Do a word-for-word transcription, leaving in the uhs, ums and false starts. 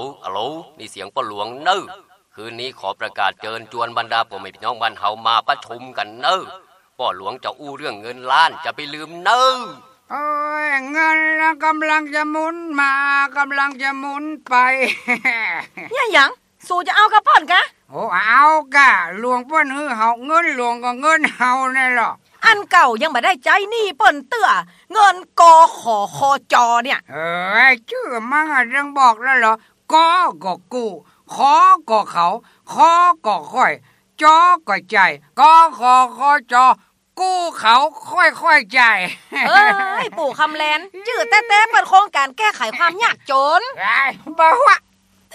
อะโหลนี่เสียงป้าหลวงเน้อคืนนี้ขอประกาศเชิญชวนบรรดาพ่อแม่พี่น้องบ้านเฮามาประชุมกันเน้อป้าหลวงจะอู้เรื่องเงินล้านจะไปลืมเน้อโอ้ยเงินกำลังจะหมุนมากำลังจะหมุนไปเนี่ยหยังสู่จะเอากับเปิ้นกะโอ้เอากะหลวงเปิ้นฮือเฮาเงินหลวงก็เงินเฮาแน่หรออันเก่ายังบ่ได้ใจหนี้เปิ้นเตื้อเงินกขคจเนี่ยเอ้ยชื่อมันจังบอกแล้วเหรอกก็กู้ขอก็เขาขอก็ค่อยจอก็ใจกขอขอจอกู้เขาค่อยๆใจเอ้ยปู่คำแลนจื้อแต้ๆเปิดโครงการแก้ไขความยากจนไอ้บ่วะ